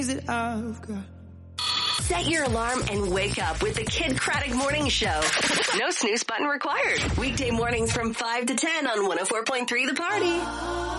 that I've got. Set your alarm and wake up with the Kid Craddock Morning Show. No snooze button required. Weekday mornings from 5 to 10 on 104.3 The Party.